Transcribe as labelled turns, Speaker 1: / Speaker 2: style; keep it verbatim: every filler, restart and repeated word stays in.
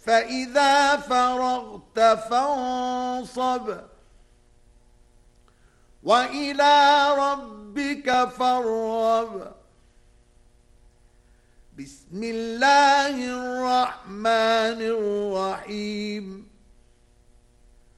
Speaker 1: فإذا فرغت فانصب وإلى ربك فارغب. بسم الله الرحمن الرحيم.